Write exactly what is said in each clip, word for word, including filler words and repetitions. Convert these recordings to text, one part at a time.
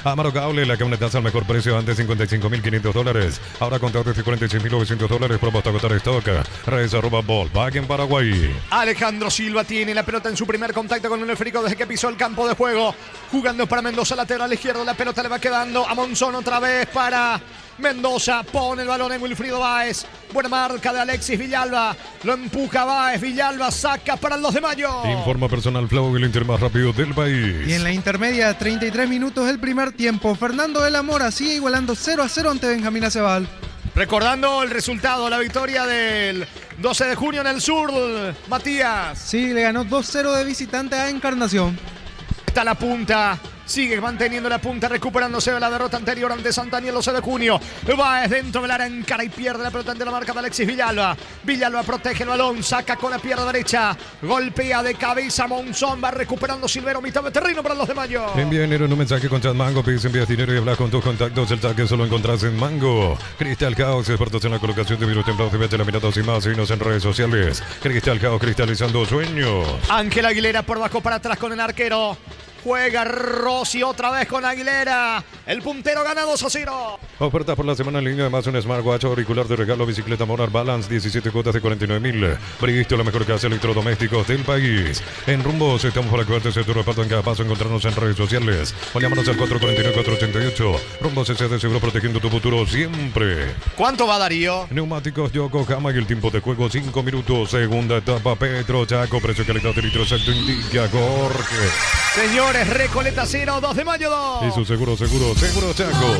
Amaro Cable, la camionetaza al mejor precio, antes cincuenta y cinco mil quinientos dólares. Ahora contado desde cuarenta y seis mil novecientos dólares. Promo hasta agotar stock. Redes arroba Volkswagen Paraguay. Alejandro Silva tiene la pelota en su primer contacto con el esférico desde que pisó el campo de juego. Jugando para Mendoza, lateral izquierdo. La pelota le va quedando a Monzón otra vez para Mendoza. Pone el balón en Wilfrido Báez. Buena marca de Alexis Villalba. Lo empuja Báez. Villalba saca para el dos de mayo. Informa Personal Flow, el Inter más rápido del país. Y en la intermedia, treinta y tres minutos del primer tiempo. Fernando de la Mora sigue igualando cero a cero ante Benjamín Acebal. Recordando el resultado, la victoria del doce de junio en el sur, Matías. Sí, le ganó dos cero de visitante a Encarnación. Está la punta. Sigue manteniendo la punta, recuperándose de la derrota anterior ante Santani el doce de junio. Báez dentro del área, encara y pierde la pelota ante la marca de Alexis Villalba. Villalba protege el balón, saca con la pierna derecha. Golpea de cabeza Monzón, va recuperando Silvero, mitad de terreno para los de Mayo. Envía dinero en un mensaje con Chat Mango, pides envías dinero y hablas con tus contactos. El saque solo encontrás en Mango. Cristal Caos, expertos en la colocación de virus templados de V H laminados y más. Síguenos en redes sociales. Cristal Caos, cristalizando sueños. Ángel Aguilera por bajo para atrás con el arquero. Juega Rossi otra vez con Aguilera. El puntero gana dos a cero. Ofertas por la semana en línea. Además, un smartwatch auricular de regalo, bicicleta Monar Balance, diecisiete cuotas de cuarenta y nueve mil. Bristo, la mejor casa de electrodomésticos del país. En Rumbos, estamos para cuidarte de tu reparto en cada paso. Encontrarnos en redes sociales. O llámanos al cuatro cuatro nueve, cuatro ocho ocho. Rumbos S D seguro, protegiendo tu futuro siempre. ¿Cuánto va Darío? Neumáticos Yokohama y el tiempo de juego cinco minutos. Segunda etapa Petro Chaco. Precio calidad de litro exacto indica Jorge. Señores, Recoleta cero, dos de mayo dos. Y su seguro, seguro, seguro Chaco.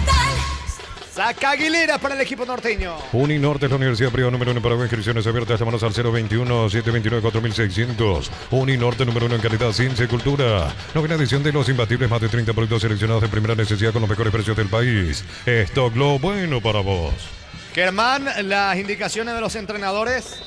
Saca Aguilera para el equipo norteño. Uninorte es la universidad privada número uno en Paraguay. Inscripciones abiertas. Llámanos al cero veintiuno, setecientos veintinueve, cuatro mil seiscientos. Uninorte número uno en calidad, ciencia y cultura. Novena edición de Los Imbatibles. Más de treinta productos seleccionados de primera necesidad con los mejores precios del país. Stock lo bueno para vos. Germán, las indicaciones de los entrenadores.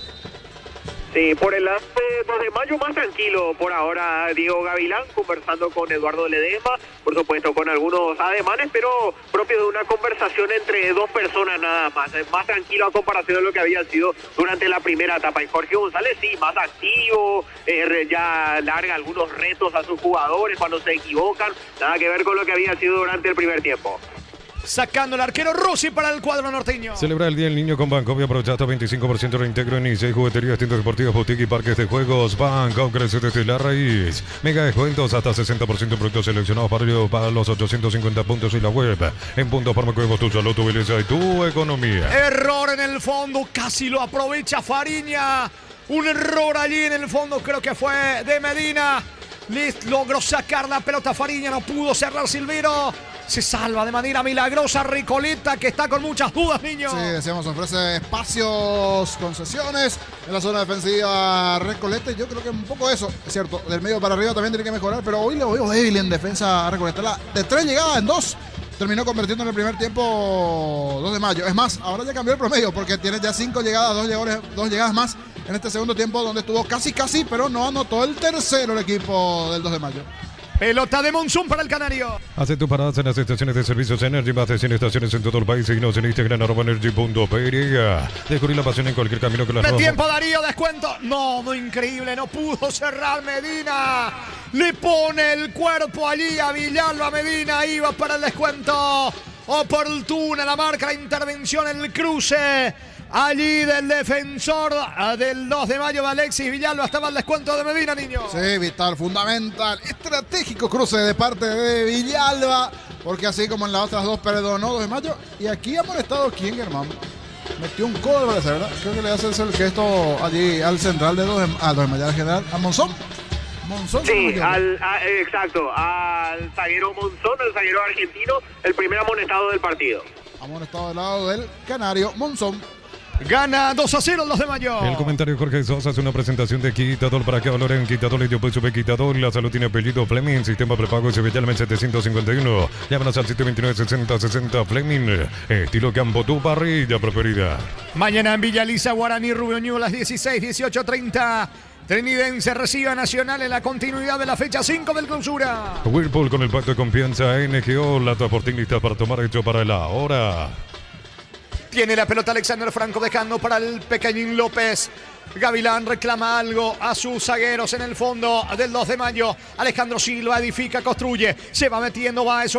Sí, por el lado dos de mayo más tranquilo por ahora Diego Gavilán, conversando con Eduardo Ledesma, por supuesto con algunos ademanes, pero propio de una conversación entre dos personas nada más, es más tranquilo a comparación de lo que había sido durante la primera etapa. Y Jorge González sí, más activo, eh, ya larga algunos retos a sus jugadores cuando se equivocan, nada que ver con lo que había sido durante el primer tiempo. Sacando el arquero Rossi para el cuadro norteño. Celebra el Día del Niño con Banco y aprovecha hasta veinticinco por ciento de reintegro en I C E, jugueterías, tiendas deportivas, boutique y parques de juegos. Banco crece desde la raíz. Mega descuentos hasta sesenta por ciento en productos seleccionados para, para los ochocientos cincuenta puntos y la web. En Punto Farmacuevos, tu salud, tu belleza y tu economía. Error en el fondo, casi lo aprovecha Fariña. Un error allí en el fondo, creo que fue de Medina. Les logró sacar la pelota Fariña, no pudo cerrar Silvero. Se salva de manera milagrosa Recoleta, que está con muchas dudas, niño. Sí, decíamos, ofrece espacios, concesiones en la zona defensiva Recoleta. Y yo creo que un poco eso, es cierto, del medio para arriba también tiene que mejorar. Pero hoy lo veo débil en defensa a Recoleta. La, de tres llegadas en dos, terminó convirtiendo en el primer tiempo dos de mayo. Es más, ahora ya cambió el promedio porque tiene ya cinco llegadas, dos llegadas, dos llegadas más en este segundo tiempo, donde estuvo casi, casi, pero no anotó el tercero el equipo del dos de mayo. Pelota de Monzón para el Canario. Hace tus paradas en las estaciones de servicios Energy, más de cien estaciones en todo el país. Síguenos en Instagram, arroba energy punto p y. Descubrir la pasión en cualquier camino que la De tiempo Darío, descuento. No, no, increíble, no pudo cerrar Medina. Le pone el cuerpo allí a Villalba. Medina iba para el descuento. Oportuna la marca, la intervención, el cruce allí del defensor del dos de mayo de Alexis Villalba. Estaba el descuento de Medina, niño. Sí, vital, fundamental, estratégico cruce de parte de Villalba, porque así como en las otras dos perdonó dos de mayo. Y aquí ha molestado quién, Germán. Metió un codo, parece, ¿verdad? Creo que le hace el gesto allí al central de dos de, ah, dos de mayo, al general, a Monzón. Monzón. Sí, al, a, exacto, al zaguero Monzón, el zaguero argentino, el primer amonestado del partido. Amonestado del lado del canario, Monzón. Gana dos a cero los de mayo. El comentario de Jorge Sosa es una presentación de Quitador. Para que valoren Quitador, y pues sube Quitador. La salud tiene apellido Fleming. Sistema prepago S B T setecientos cincuenta y uno. Llámanos al siete veintinueve, sesenta, sesenta Fleming. Estilo campo, tu parrilla preferida. Mañana en Villa Lisa, Guaraní, Rubio Ñu, a las dieciséis, dieciocho treinta. Trinidense recibe a Nacional en la continuidad de la fecha cinco del clausura. Whirlpool con el pacto de confianza N G O. La Transporting lista para tomar hecho para la hora. Tiene la pelota Alexander Franco dejando para el pequeñín López. Gavilán reclama algo a sus zagueros en el fondo del dos de mayo. Alejandro Silva edifica, construye. Se va metiendo, va a eso.